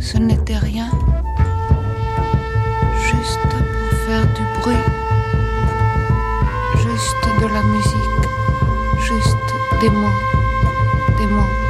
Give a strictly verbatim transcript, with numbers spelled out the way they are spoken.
ce n'était rien, juste pour faire du bruit, juste de la musique, juste des mots, des mots.